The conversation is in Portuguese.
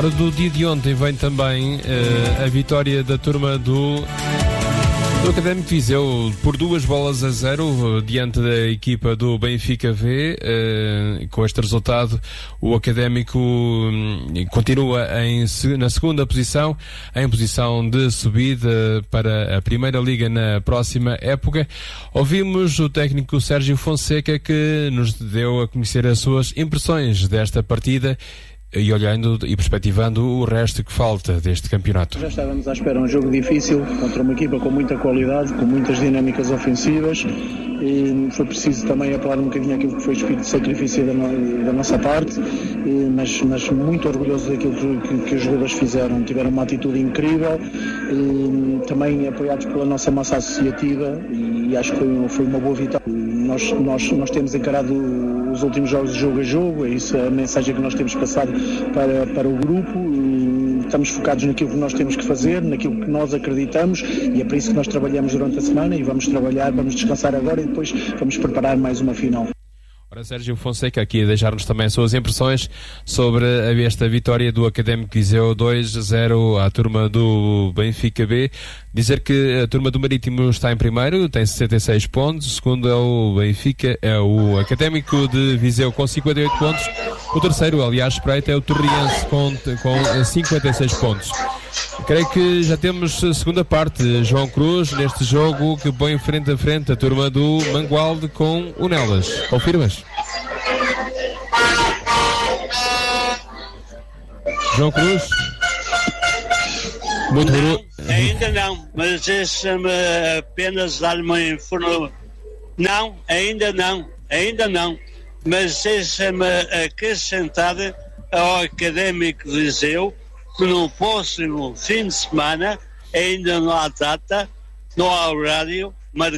Ora, do dia de ontem vem também a vitória da turma do Académico de Viseu por 2-0 diante da equipa do Benfica V. Com este resultado, o Académico continua na segunda posição, em posição de subida para a Primeira Liga na próxima época. Ouvimos o técnico Sérgio Fonseca, que nos deu a conhecer as suas impressões desta partida e olhando e perspectivando o resto que falta deste campeonato. Já estávamos à espera de um jogo difícil contra uma equipa com muita qualidade, com muitas dinâmicas ofensivas, e foi preciso também apelar um bocadinho àquilo que foi o espírito de sacrifício da nossa parte, mas muito orgulhoso daquilo que os jogadores fizeram. Tiveram uma atitude incrível, também apoiados pela nossa massa associativa, e acho que foi uma boa vitória. Nós temos encarado os últimos jogos de jogo a jogo, é isso a mensagem que nós temos passado para o grupo. Estamos focados naquilo que nós temos que fazer, naquilo que nós acreditamos, e é para isso que nós trabalhamos durante a semana, e vamos descansar agora e depois vamos preparar mais uma final. Ora, Sérgio Fonseca aqui a deixar-nos também as suas impressões sobre esta vitória do Académico de Viseu 2-0 à turma do Benfica B. Dizer que a turma do Marítimo está em primeiro, tem 66 pontos. O segundo é o Benfica, é o Académico de Viseu com 58 pontos. O terceiro, aliás, espreita, é o Torriense com 56 pontos. Creio que já temos a segunda parte, João Cruz, neste jogo que põe frente a frente a turma do Mangualde com o Nelas. Confirmas? João Cruz? Muito não, ainda não, mas deixa-me apenas dar-lhe uma informação. Não, ainda não, mas deixa-me acrescentar ao Académico de Viseu que no próximo fim de semana, ainda não há data, não há horário,